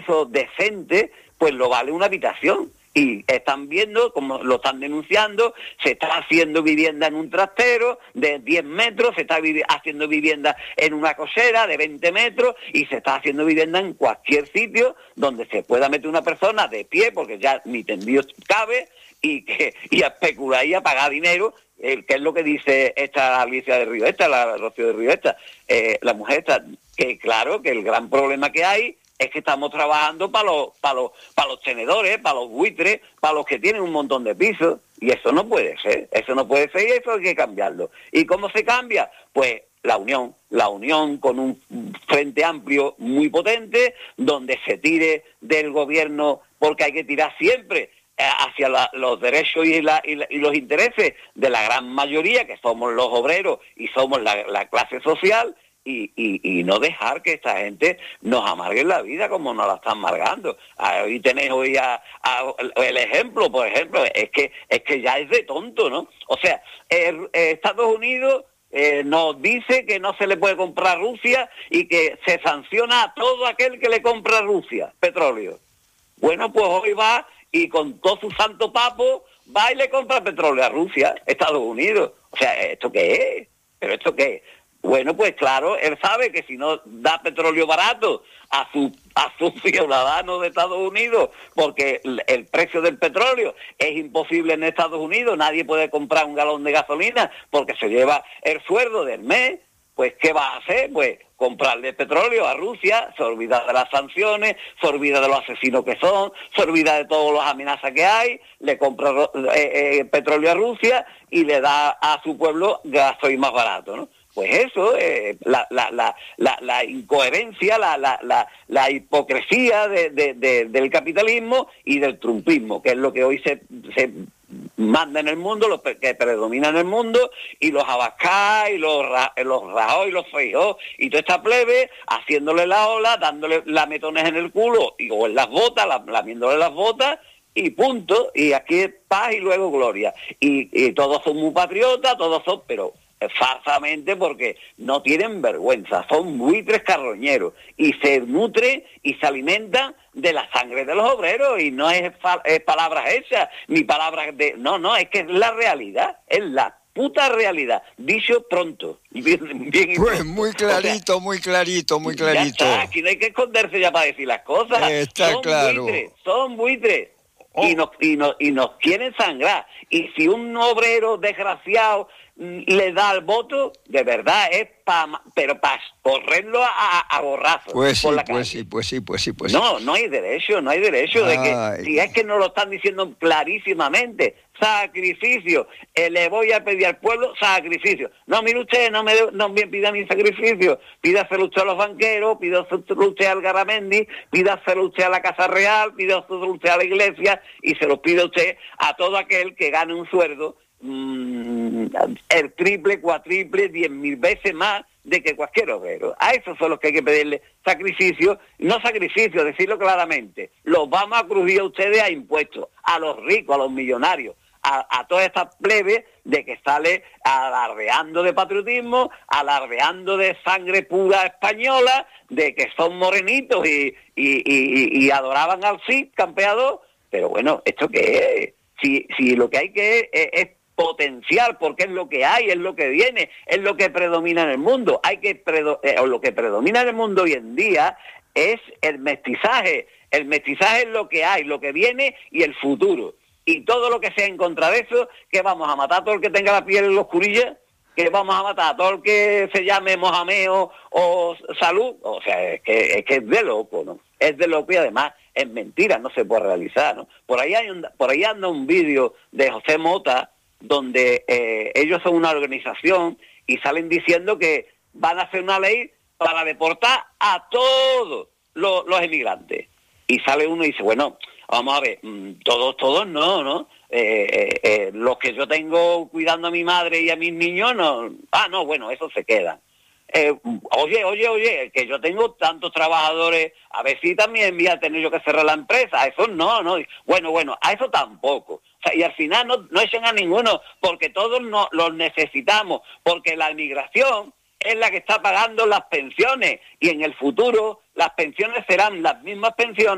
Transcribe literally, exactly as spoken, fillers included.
piso decente, pues lo vale una habitación. Y están viendo, como lo están denunciando, se está haciendo vivienda en un trastero de diez metros, se está vi- haciendo vivienda en una cochera de veinte metros y se está haciendo vivienda en cualquier sitio donde se pueda meter una persona de pie, porque ya ni tendido cabe, y que y a especular y a pagar dinero, eh, que es lo que dice esta Alicia de Rioesta, la Rocío de Rioesta, eh, la mujer esta, que claro, que el gran problema que hay es que estamos trabajando para los para los para los tenedores, para los buitres, para los que tienen un montón de pisos, y eso no puede ser, eso no puede ser y eso hay que cambiarlo. ¿Y cómo se cambia? Pues la unión, la unión con un frente amplio muy potente, donde se tire del gobierno, porque hay que tirar siempre eh, hacia la, los derechos y, la, y, la, y los intereses de la gran mayoría, que somos los obreros y somos la, la clase social. Y, y, y no dejar que esta gente nos amargue la vida como nos la están amargando. Ahí tenéis hoy a, a, el ejemplo, por ejemplo, es que es que ya es de tonto, ¿no? O sea, el, el Estados Unidos eh, nos dice que no se le puede comprar a Rusia y que se sanciona a todo aquel que le compra a Rusia petróleo. Bueno, pues hoy va y con todo su santo papo va y le compra petróleo a Rusia, Estados Unidos. O sea, ¿esto qué es? ¿Pero esto qué es? Bueno, pues claro, él sabe que si no da petróleo barato a su a sus ciudadanos de Estados Unidos, porque el, el precio del petróleo es imposible en Estados Unidos, nadie puede comprar un galón de gasolina porque se lleva el sueldo del mes, pues ¿qué va a hacer? Pues comprarle petróleo a Rusia, se olvida de las sanciones, se olvida de los asesinos que son, se olvida de todas las amenazas que hay, le compra eh, eh, petróleo a Rusia y le da a su pueblo gasoil más barato, ¿no? Pues eso, eh, la, la, la, la, la incoherencia, la, la, la, la hipocresía de, de, de, del capitalismo y del trumpismo, que es lo que hoy se, se manda en el mundo, lo que predomina en el mundo, y los Abascal, y los, los Rajoy, y los Feijóo, y toda esta plebe, haciéndole la ola, dándole lametones en el culo, y, o en las botas, lamiéndole las botas, y punto, y aquí es paz y luego gloria. Y, y todos son muy patriotas, todos son, pero falsamente, porque no tienen vergüenza, son buitres carroñeros y se nutren y se alimentan de la sangre de los obreros, y no es, fa- es palabras hechas ni palabras de... No, no, es que es la realidad, es la puta realidad, dicho pronto. Bien, bien pues pronto. muy clarito, o sea, muy clarito, muy clarito. Ya está, aquí no hay que esconderse ya para decir las cosas. Está son claro. buitres, son buitres. Oh. Y nos, y, nos, y nos quieren sangrar. Y si un obrero desgraciado le da el voto, de verdad es para, pero para correrlo a, a borrazos pues por sí, la pues calle. sí, pues sí, pues sí, pues no, sí. no hay derecho, no hay derecho de que, Ay. si es que nos lo están diciendo clarísimamente, sacrificio, eh, le voy a pedir al pueblo sacrificio. No, mire usted, no me, no me pida mi sacrificio, pídaselo usted a los banqueros, pídaselo usted al Garamendi, pídaselo usted a la Casa Real, pídaselo usted a la Iglesia, y se lo pide usted a todo aquel que gane un sueldo mmm, el triple, cuatriple, diez mil veces más de que cualquier obrero. A esos son los que hay que pedirle sacrificio, no sacrificio, decirlo claramente, los vamos a crujir a ustedes a impuestos, a los ricos, a los millonarios, a, a todas estas plebes de que sale alardeando de patriotismo, alardeando de sangre pura española, de que son morenitos y, y, y, y adoraban al Cid, campeador. Pero bueno, ¿esto qué es? Si, si lo que hay que es, es potencial, porque es lo que hay, es lo que viene, es lo que predomina en el mundo. Hay que predo, eh, o lo que predomina en el mundo hoy en día es el mestizaje. El mestizaje es lo que hay, lo que viene y el futuro. Y todo lo que sea en contra de eso, que vamos a matar a todo el que tenga la piel en los curillas, que vamos a matar a todo el que se llame Mohamed o, o Salud. O sea, es que, es que es de loco, ¿no? Es de loco, y además es mentira, no se puede realizar, ¿no? Por ahí hay un, por ahí anda un vídeo de José Mota, donde eh, ellos son una organización y salen diciendo que van a hacer una ley para deportar a todos los, los emigrantes. Y sale uno y dice, bueno, vamos a ver, todos, todos no, ¿no? Eh, eh, eh, los que yo tengo cuidando a mi madre y a mis niños, no. Ah, no, bueno, eso se queda. Eh, oye, oye, oye, que yo tengo tantos trabajadores, a ver si también voy a tener yo que cerrar la empresa. Eso no, no. Bueno, bueno, a eso tampoco. O sea, y al final no, no echen a ninguno, porque todos no, los necesitamos, porque la inmigración es la que está pagando las pensiones, y en el futuro las pensiones serán las mismas pensiones